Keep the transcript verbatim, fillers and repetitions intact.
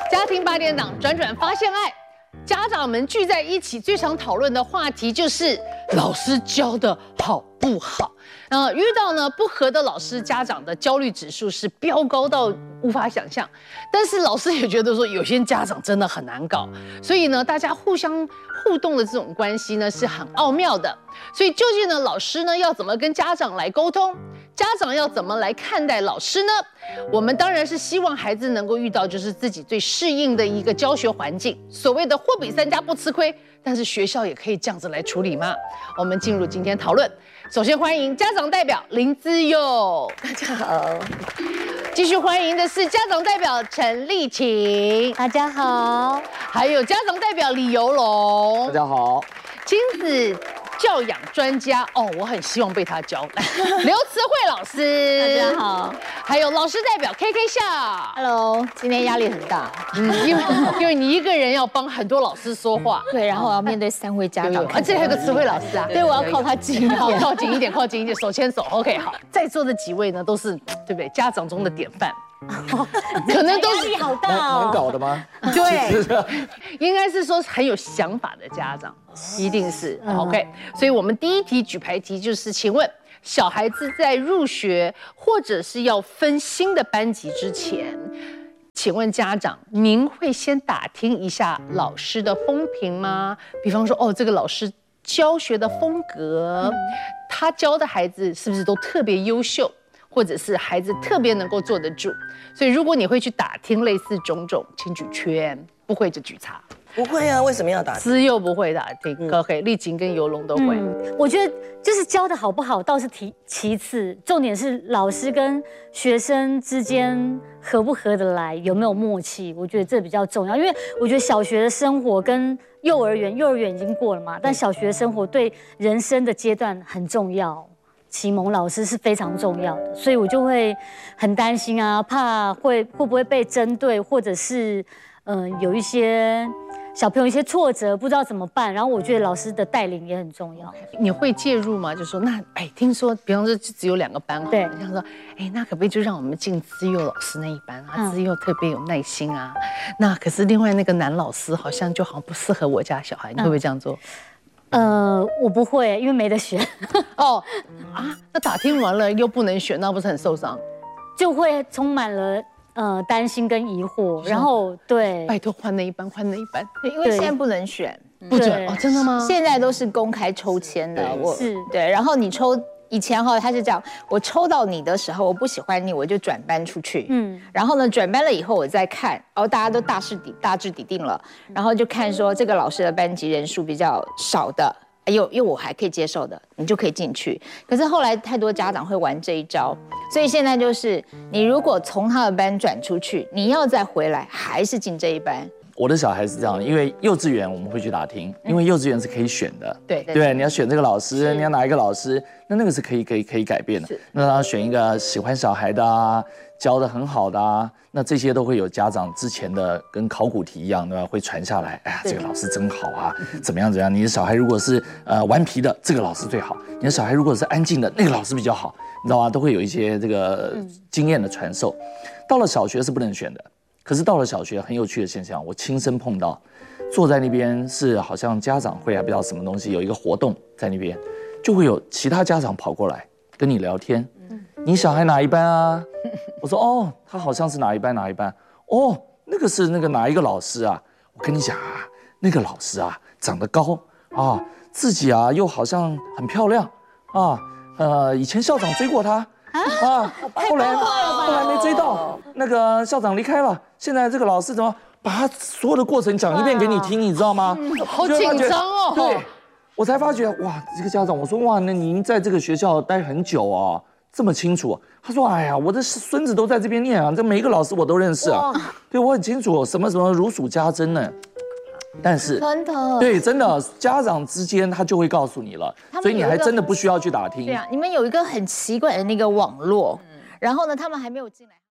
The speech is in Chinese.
家庭八点档转转发现爱，家长们聚在一起，最常讨论的话题就是老师教的好不好。呃，遇到呢不合的老师，家长的焦虑指数是飙高到无法想象。但是老师也觉得说，有些家长真的很难搞，所以呢，大家互相互动的这种关系呢是很奥妙的。所以究竟呢，老师呢要怎么跟家长来沟通？家长要怎么来看待老师呢？我们当然是希望孩子能够遇到就是自己最适应的一个教学环境。所谓的货比三家不吃亏，但是学校也可以这样子来处理吗？我们进入今天讨论。首先欢迎家长代表林姿佑， 大家好。 继续欢迎的是家长代表陈丽琴， 大家好。 还有家长代表李游龙， 大家好。 亲子教养专家哦，我很希望被他教。刘慈慧老师， 大家好。 还有老师代表 K K 笑 ，Hello， 今天压力很大， 嗯，因为因为你一个人要帮很多老师说话， 对，然后我要面对三位家长， 而且还有个慈慧老师啊， 对，我要靠他近， 好，靠近一点，靠近一点，手牵手 ，OK， 好，在座的几位呢都是对不对？家长中的典范。可能都是压力好大哦， 难搞的吗？ 对，应该是说很有想法的家长，一定是 OK。所以我们第一题举牌题就是，请问小孩子在入学或者是要分新的班级之前，请问家长，您会先打听一下老师的风评吗？比方说，哦，这个老师教学的风格，他教的孩子是不是都特别优秀？或者是孩子特别能够坐得住，所以如果你会去打听类似种种，请举圈，不会就举叉。 不会啊，为什么要打听？ 资佑不会打听，可可丽琴跟游龙都会。 嗯，我觉得就是教的好不好倒是其其次，重点是老师跟学生之间合不合得来，有没有默契，我觉得这比较重要。因为我觉得小学的生活跟幼儿园，幼儿园已经过了嘛，但小学生活对人生的阶段很重要。启蒙老师是非常重要的，所以我就会很担心啊，怕会会不会被针对，或者是嗯、呃、有一些小朋友一些挫折，不知道怎么办。然后我觉得老师的带领也很重要。 你会介入吗？就说那哎，听说比方说只有两个班， 对， 这样说，哎，那可不可以就让我们进资佑老师那一班啊？资佑特别有耐心啊。那可是另外那个男老师好像就好像不适合我家小孩，你会不会这样做？ 呃，我不会，因为没得选。 哦，啊，那打听完了又不能选，那不是很受伤？ 就会充满了呃担心跟疑惑，然后对， 拜托换那一班，换那一班， 因为现在不能选， 不准哦，真的吗？ 现在都是公开抽签的，我是对，然后你抽。以前哈，他是这样，我抽到你的时候，我不喜欢你，我就转班出去。嗯，然后呢，转班了以后，我再看，哦，大家都大势底大致底定了，然后就看说这个老师的班级人数比较少的，又又我还可以接受的，你就可以进去。可是后来太多家长会玩这一招，所以现在就是你如果从他的班转出去，你要再回来，还是进这一班。 我的小孩是这样，因为幼稚园我们会去打听，因为幼稚园是可以选的， 对对，你要选这个老师，你要哪一个老师，那那个是可以可以可以改变的。那他选一个喜欢小孩的啊，教的很好的啊，那这些都会有家长之前的跟考古题一样，对吧？会传下来。哎呀，这个老师真好啊，怎么样怎么样？你的小孩如果是呃顽皮的，这个老师最好；你的小孩如果是安静的，那个老师比较好，你知道吗？都会有一些这个经验的传授。到了小学是不能选的。可是到了小学，很有趣的现象，我亲身碰到，坐在那边是好像家长会还不知道什么东西，有一个活动在那边，就会有其他家长跑过来跟你聊天。你小孩哪一班啊？我说哦，他好像是哪一班哪一班。哦，那个是那个哪一个老师啊？我跟你讲啊，那个老师啊，长得高啊，自己啊又好像很漂亮啊，呃，以前校长追过他。啊，后来后来没追到，那个校长离开了，现在这个老师怎么把他所有的过程讲一遍给你听，你知道吗？ 好紧张哦。 对，我才发觉哇，这个家长，我说哇，那您在这个学校待很久啊，这么清楚。他说哎呀，我的孙子都在这边念啊，这每一个老师我都认识啊，对我很清楚，什么什么如数家珍呢。但是真的对，真的家长之间他就会告诉你了，所以你还真的不需要去打听。 对啊，你们有一个很奇怪的那个网络，然后呢，他们还没有进来。